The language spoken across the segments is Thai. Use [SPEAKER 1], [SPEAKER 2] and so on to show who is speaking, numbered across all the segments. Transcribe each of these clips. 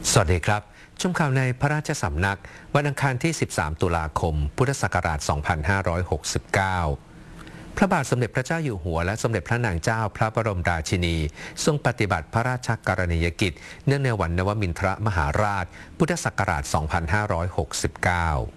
[SPEAKER 1] สวัสดีครับชมข่าวในพระราชสำนักวันอังคารที่ 13 ตุลาคม พุทธศักราช 2569 พระบาทสมเด็จพระเจ้าอยู่หัวและสมเด็จพระนางเจ้าพระบรมราชินีทรงปฏิบัติพระราชกรณียกิจเนื่องในวันนวมินทรมหาราช พุทธศักราช 2569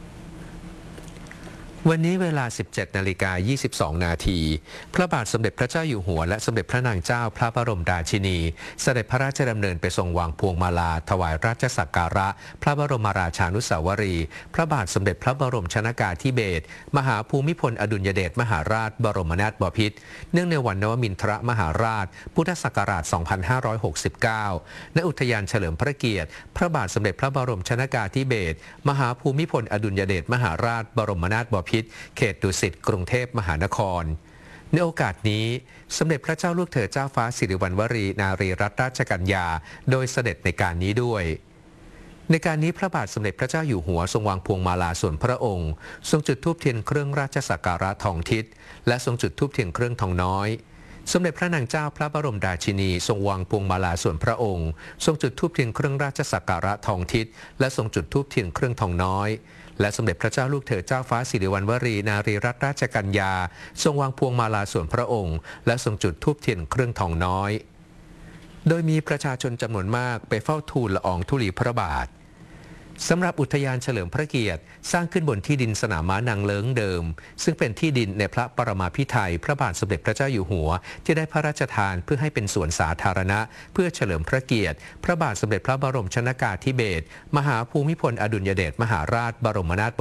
[SPEAKER 1] วันนี้เวลา 17:22 นาทีพระบาทสมเด็จพระเจ้าอยู่หัวและสมเด็จพระนางเจ้าพระบรมราชินีเสด็จพระราชดำเนินไปทรงวางพวงมาลาถวายราชสักการะพระบรมราชานุสาวรีย์พระบาทสมเด็จพระบรมชนกาธิเบศรมหาภูมิพลอดุลยเดชมหาราชบรมนาถบพิตรเนื่องในวันนวมินทรมหาราชพุทธศักราช 2569 ณ อุทยานเฉลิมพระเกียรติพระบาทสมเด็จพระบรมชนกาธิเบศรมหาภูมิพลอดุลยเดชมหาราชบรมนาถบพิตรเขตดุสิตกรุงเทพมหานครในโอกาสนี้สมเด็จพระเจ้าลูกเธอเจ้าฟ้าสิริวัณวรีนารีรัตนราชกัญญาโดยเสด็จในการนี้ด้วยในการนี้พระบาทสมเด็จพระเจ้าอยู่หัวทรงวางพวงมาลาส่วนพระองค์ทรงจุดธูปเทียนเครื่องราชสักการะทองทิศและทรงจุดธูปเทียนเครื่องทองน้อยสมเด็จพระนางเจ้าพระบรมราชินีทรงวางพวงมาลาส่วนพระองค์ทรงจุดธูปเทียนเครื่องราชสักการะทองทิศและทรงจุดธูปเทียนเครื่องทองน้อยและสมเด็จพระเจ้าลูกเธอเจ้าฟ้าสิริวัณวรีนารีรัตนราชกัญญาทรงวางพวงมาลาส่วนพระองค์และทรงจุดธูปเทียนเครื่องทองน้อยโดยมีประชาชนจำนวนมากไปเฝ้าทูลละอองธุลีพระบาทสำหรับอุทยานเฉลิมพระเกียรติสร้างขึ้นบนที่ดินสนามม้านางเลิ้งเดิมซึ่งเป็นที่ดินในพระปรมาภิไธยพระบาทสมเด็จพระเจ้าอยู่หัวที่ได้พระราชทานเพื่อให้เป็นสวนสาธารณะเพื่อเฉลิมพระเกียรติพระบาทสมเด็จพระบรมชนกาธิเบศรมหาภูมิพลอดุลยเดชมหาราชบรมนาถ